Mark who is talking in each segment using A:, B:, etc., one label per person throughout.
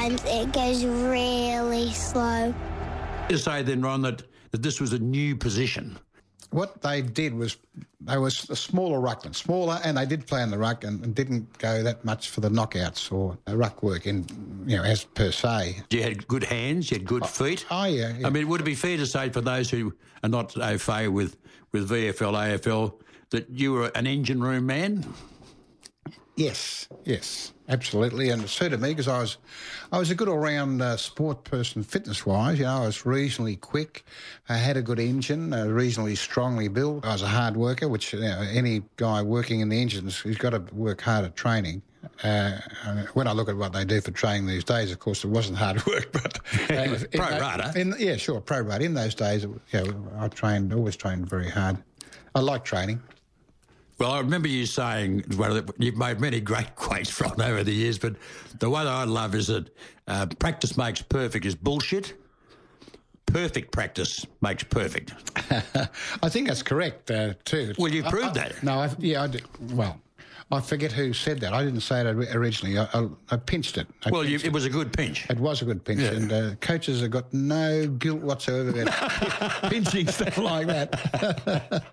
A: sometimes it goes really slow.
B: You say then, Ron, that this was a new position.
C: What they did was they was a smaller ruckman, smaller, and they did play in the ruck and didn't go that much for the knockouts or ruck work as per se.
B: You had good hands, you had good feet.
C: Oh, yeah.
B: I mean, would it be fair to say for those who are not au fait with VFL, AFL, that you were an engine room man?
C: Yes, absolutely, and it suited me because I was a good all-round sport person, fitness-wise. I was reasonably quick. I had a good engine, reasonably strongly built. I was a hard worker, which any guy working in the engines, he's got to work hard at training. When I look at what they do for training these days, of course, it wasn't hard work, but
B: pro rata.
C: Yeah, sure, pro rata. In those days, I always trained very hard. I like training.
B: Well, I remember you saying, you've made many great quotes from over the years, but the one I love is that practice makes perfect is bullshit. Perfect practice makes perfect.
C: I think that's correct, too.
B: Well, you proved that.
C: No, I did. Well, I forget who said that. I didn't say it originally. I pinched it.
B: It was a good pinch.
C: It was a good pinch, yeah. And coaches have got no guilt whatsoever about pinching stuff like that.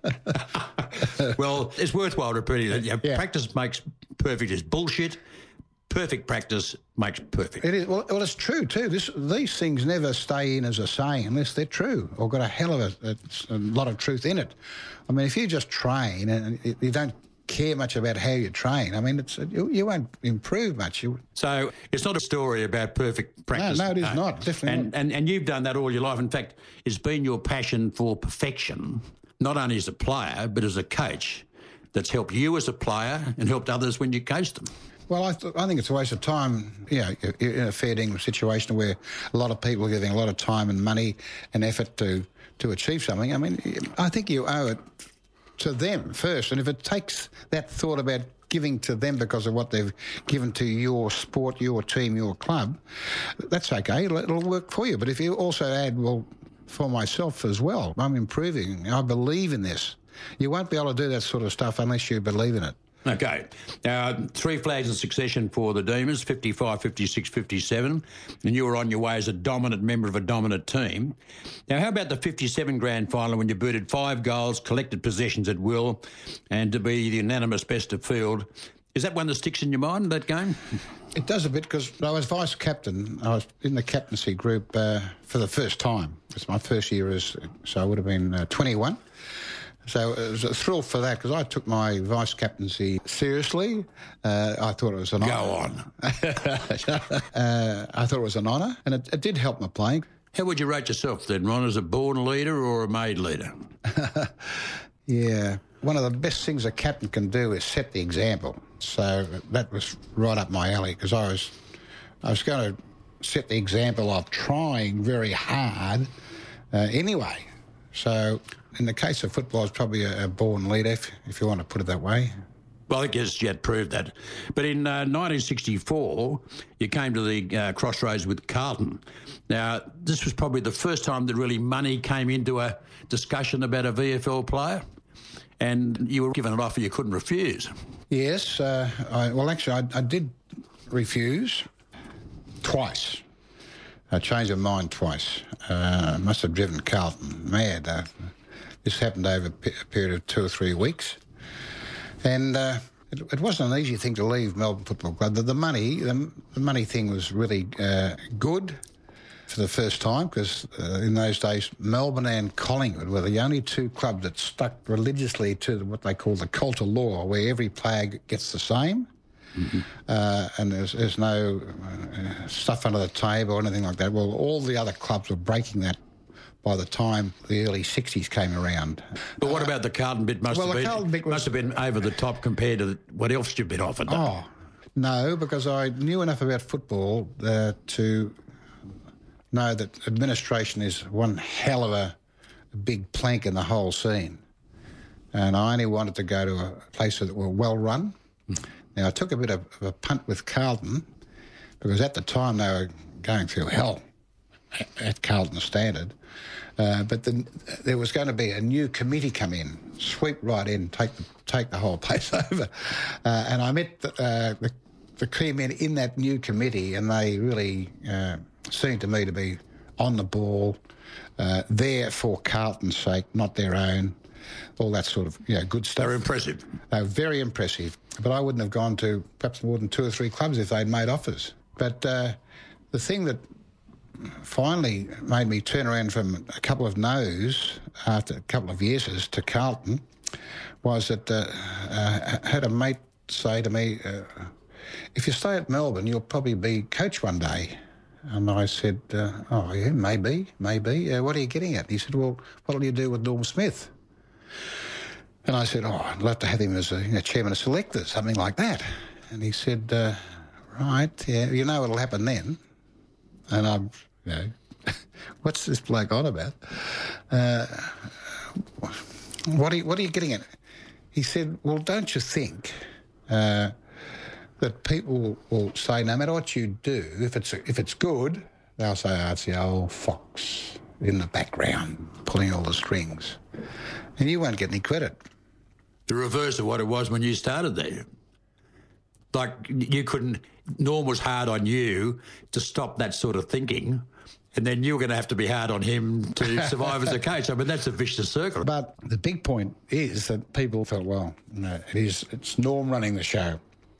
B: Well, it's worthwhile repeating that. Yeah. Practice makes perfect is bullshit. Perfect practice makes perfect.
C: It is. Well, it's true too. These things never stay in as a saying unless they're true or got a hell of a lot of truth in it. I mean, if you just train and you don't care much about how you train, I mean, you won't improve much.
B: So it's not a story about perfect practice.
C: No, it is not. Definitely not.
B: And you've done that all your life. In fact, it's been your passion for perfection, not only as a player but as a coach, that's helped you as a player and helped others when you coached them.
C: Well, I think it's a waste of time, you're in a fair dinkum situation where a lot of people are giving a lot of time and money and effort to achieve something. I mean, I think you owe it to them first. And if it takes that thought about giving to them because of what they've given to your sport, your team, your club, that's okay. It'll work for you. But if you also add, well, for myself as well, I'm improving. I believe in this. You won't be able to do that sort of stuff unless you believe in it.
B: Okay. 3 flags in succession for the Demons, 55, 56, 57, and you were on your way as a dominant member of a dominant team. Now, how about the 57 grand final when you booted 5 goals, collected possessions at will, and to be the unanimous best of field? Is that one that sticks in your mind, that game?
C: It does a bit because I was vice-captain. I was in the captaincy group for the first time. It was my first year so I would have been 21. So it was a thrill for that because I took my vice-captaincy seriously. I thought it was an honour.
B: Go on.
C: I thought it was an honour, and it did help my playing.
B: How would you rate yourself then, Ron, as a born leader or a made leader?
C: Yeah. One of the best things a captain can do is set the example. So that was right up my alley because I was going to set the example of trying very hard anyway. So in the case of football, it's probably a born leader, if you want to put it that way.
B: Well, I guess you had proved that. But in 1964, you came to the crossroads with Carlton. Now, this was probably the first time that really money came into a discussion about a VFL player, and you were given an offer you couldn't refuse.
C: Yes. I did refuse twice. I changed my mind twice. I must have driven Carlton mad. This happened over a period of 2 or 3 weeks. And it wasn't an easy thing to leave Melbourne Football Club. The money thing was really good for the first time because in those days Melbourne and Collingwood were the only 2 clubs that stuck religiously to what they call the cult of law, where every player gets the same. Mm-hmm. And there's no stuff under the table or anything like that. Well, all the other clubs were breaking that by the time the early 60s came around.
B: But what about the Carlton bit? Must have been over the top compared to what else you've been offered.
C: Oh, no, because I knew enough about football to know that administration is one hell of a big plank in the whole scene. And I only wanted to go to a place that were well run. Now, I took a bit of a punt with Carlton because at the time they were going through hell at Carlton Standard. But then there was going to be a new committee come in, sweep right in, take the whole place over. And I met the the key men in that new committee, and they really seemed to me to be on the ball, there for Carlton's sake, not their own, all that sort of good stuff.
B: They're impressive.
C: They were very impressive. But I wouldn't have gone to perhaps more than 2 or 3 clubs if they'd made offers. But the thing that finally made me turn around from a couple of no's after a couple of yeses to Carlton was that I had a mate say to me, if you stay at Melbourne, you'll probably be coach one day. And I said, oh, yeah, maybe. What are you getting at? He said, well, what'll you do with Norm Smith? And I said, oh, I'd love to have him as a chairman of selectors, something like that. And he said, right, yeah, you know what'll happen then. And I'm, what's this bloke on about? What are you getting at? He said, well, don't you think that people will say, no matter what you do, if it's good, they'll say, oh, it's the old fox in the background pulling all the strings. And you won't get any credit.
B: The reverse of what it was when you started there. Like, you couldn't... Norm was hard on you to stop that sort of thinking, and then you were going to have to be hard on him to survive as a coach. I mean, that's a vicious circle.
C: But the big point is that people felt, well, it's Norm running the show.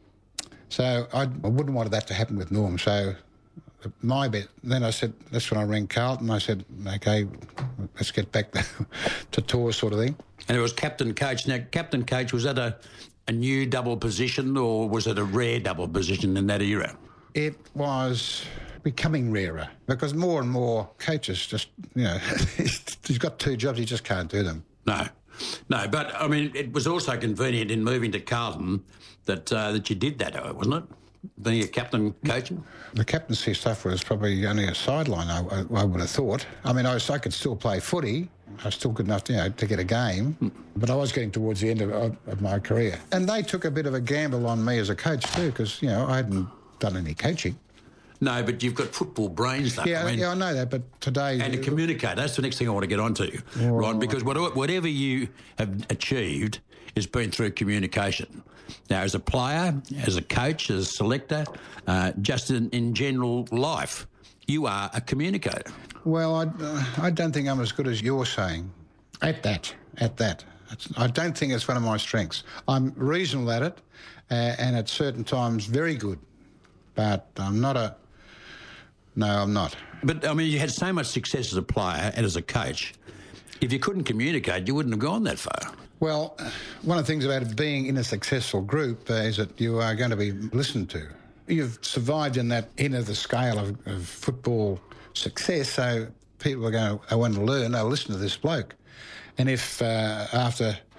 C: So I wouldn't want that to happen with Norm. So my bet, then I said, that's when I rang Carlton. I said, OK, let's get back to tour sort of thing.
B: And it was captain coach. Now, captain coach, was that a new double position, or was it a rare double position in that era?
C: It was becoming rarer because more and more coaches just, he's got 2 jobs, he just can't do them.
B: No, but, I mean, it was also convenient in moving to Carlton that you did that, wasn't it? Being a captain coaching?
C: The captaincy stuff was probably only a sideline, I would have thought. I mean, I could still play footy. I was still good enough to get a game, but I was getting towards the end of my career. And they took a bit of a gamble on me as a coach too, because, I hadn't done any coaching.
B: No, but you've got football brains, though.
C: Yeah, I know that, but today...
B: And to communicate, that's the next thing I want to get onto, Ron, because whatever you have achieved has been through communication. Now, as a player, as a coach, as a selector, just in general life, you are a communicator.
C: Well, I don't think I'm as good as you're saying at that. I don't think it's one of my strengths. I'm reasonable at it, and at certain times very good, but I'm not No, I'm not. But,
B: I mean, you had so much success as a player and as a coach. If you couldn't communicate, you wouldn't have gone that far.
C: Well, one of the things about being in a successful group is that you are going to be listened to. You've survived in that end of the scale of football success, so people are going to want to learn, they'll listen to this bloke. And if after